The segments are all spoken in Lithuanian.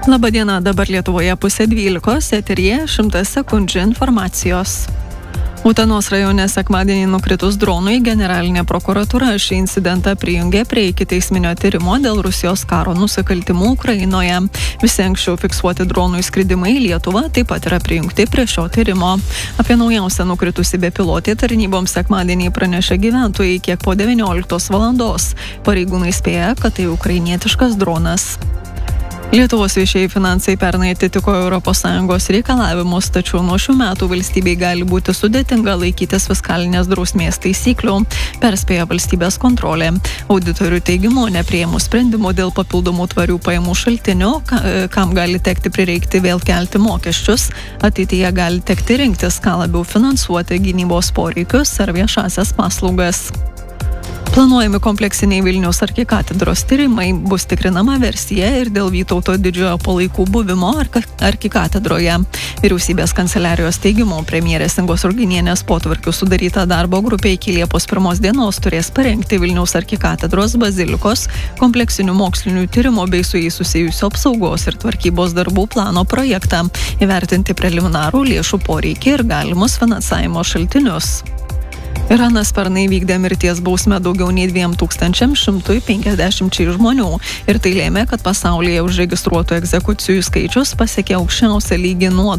Labadiena, dabar Lietuvoje 11:30, eteryje 100 sekundžių informacijos. Utenos rajone sekmadienį nukritus dronui generalinė prokuratūra šį incidentą prijungė prie ikiteisminio tyrimo dėl Rusijos karo nusikaltimų Ukrainoje. Visi anksčiau fiksuoti dronų įskridimai į Lietuvą taip pat yra prijungti prie šio tyrimo. Apie naujausią nukritusį bepilotį tarnyboms sekmadienį pranešė gyventojai kiek po 19 valandos. Pareigūnai spėja, kad tai ukrainietiškas dronas. Lietuvos viešieji finansai pernai atitiko ES reikalavimus, tačiau nuo šių metų valstybei gali būti sudėtinga laikytis fiskalinės drausmės taisyklių, perspėja valstybės kontrolė. Auditorių teigimu, nepriėmus sprendimų dėl papildomų tvarių pajamų šaltinių, kam gali tekti prireikti vėl kelti mokesčius, ateityje gali tekti rinktis, ką labiau finansuoti gynybos poreikius ar viešasias paslaugas. Planuojami kompleksiniai Vilniaus arkikatedros tyrimai, bus tikrinama versija ir dėl Vytauto didžiojo palaikų buvimo arkikatedroje. Vyriausybės kanceliarijos teigimu, premjerės Ingos Ruginienės potvarkių sudaryta darbo grupė iki Liepos 1 dienos turės parengti Vilniaus arkikatedros bazilikos kompleksinių mokslinių tyrimų bei su jais susijusių apsaugos ir tvarkybos darbų plano projektą, įvertinti preliminarų lėšų poreikį ir galimus finansavimo šaltinius. Iranas pernai vykdė mirties bausmę daugiau nei 2150 žmonių ir tai lėmė, kad pasaulyje užregistruotų egzekucijų skaičius pasiekė aukščiausią lygį nuo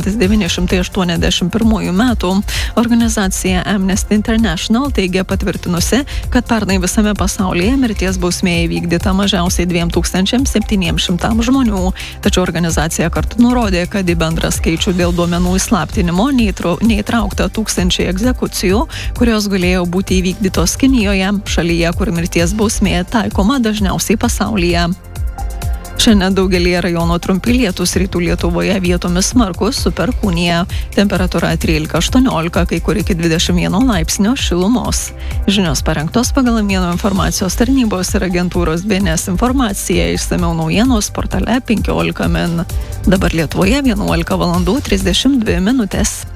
1981 metų. Organizacija Amnesty International teigia patvirtinusi, kad pernai visame pasaulyje mirties bausmė įvykdyta mažiausiai 2700 žmonių. Tačiau organizacija kartu nurodė, kad į bendrą skaičių dėl duomenų įslaptinimo neįtraukta tūkstančiai egzekucijų, kurios galėjo būti įvykdytos Kinijoje, šalyje, kur mirties bausmė taikoma dažniausiai pasaulyje. Šiandien daugelį rajonų trumpi lietūs, rytų Lietuvoje vietomis smarkus su perkūnija. Temperatūra 13-18, kai kur iki 21 laipsnio šilumos. Žinios parengtos pagal Mieno informacijos tarnybos ir agentūros BNS informacija, išsamiau naujienos portale 15 min. Dabar Lietuvoje 11:32 min.